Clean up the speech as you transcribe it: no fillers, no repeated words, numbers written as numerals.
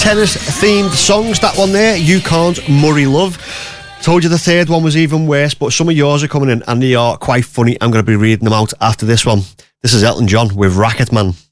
tennis-themed songs. That one there, You Can't Murray Love. Told you the third one was even worse, but some of yours are coming in and they are quite funny. I'm going to be reading them out after this one. This is Elton John with Racket Man.